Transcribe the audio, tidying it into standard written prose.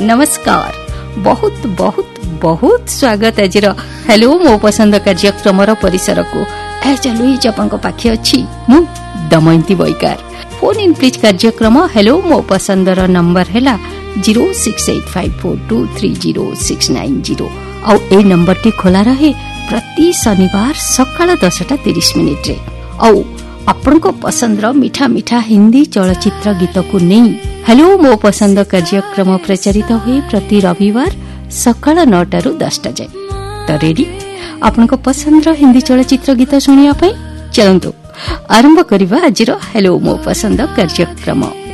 नमस्कार बहुत बहुत बहुत स्वागत आज हेलो मो पसंद कार्यक्रम परिसर को चलुई जपन पाखे अच्छी मु दमयंती बईकार फोन इन प्लीज कार्यक्रम हेलो मो पसंद नंबर है 0685423060 आ नंबर टी खोला रहे प्रति शनिवार सकाळ 10:30 आ आपण को पसंद मीठा मीठा हिंदी चलचित्र गीत को नहीं हेलो मो पसंद कार्यक्रम प्रचारित हुए प्रति रविवार सकाळ 9 ରୁ 10 जाए तो रेडी आपण को पसंद हिंदी चलचित्र गीत सुनिया चलतु आरंभ करवा आज हेलो मो पसंद कार्यक्रम।